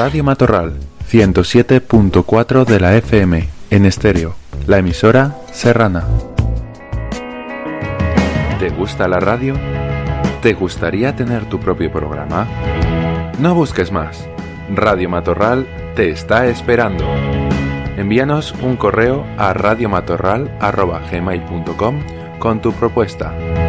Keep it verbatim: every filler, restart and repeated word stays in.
Radio Matorral, ciento siete punto cuatro de la F M, en estéreo, la emisora serrana. ¿Te gusta la radio? ¿Te gustaría tener tu propio programa? No busques más. Radio Matorral te está esperando. Envíanos un correo a radiomatorral arroba gmail punto com con tu propuesta.